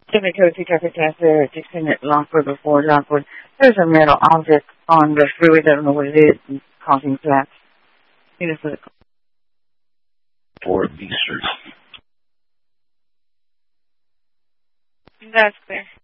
Jimmy Cozy traffic tax there at Dixon at Lockwood before Lockwood. There's a metal object on the freeway. Don't know what it is and causing collapse. For B Street. That's clear.